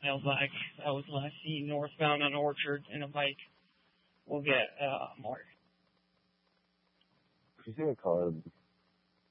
tails like that was last seen northbound on Orchard, and a bike will get marked. She's in a car